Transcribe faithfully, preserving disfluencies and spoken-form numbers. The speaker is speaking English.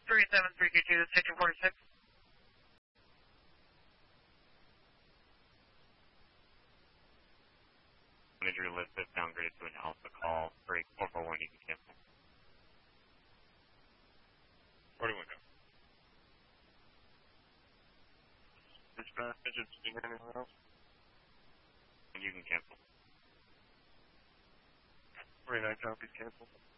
three seven three two two, station forty-six. Manager listed downgraded to an alpha call. Break four four one, you can cancel. forty-one go. Dispatch, engine, speaker, anything else? And you can cancel. forty-nine copies, cancel.